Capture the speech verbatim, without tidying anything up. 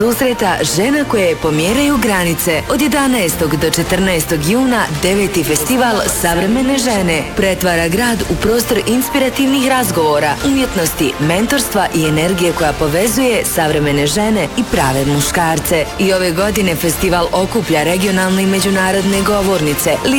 susreta žena koje pomjeraju granice. Od jedanaestog do četrnaestog juna deveti festival Savremene žene pretvara grad u prostor inspirativnih razgovora, umjetnosti, mentorstva i energije koja povezuje savremene žene i prave muškarce. I ove godine festival okuplja regionalne i međunarodne govornice,